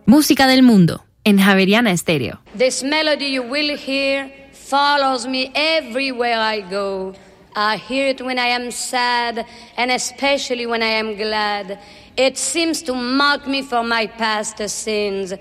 Música del mundo en Javeriana Estéreo. This melody you will hear follows me everywhere I go. I hear it when I am sad and especially when I am glad. It seems to mock me for my past sins.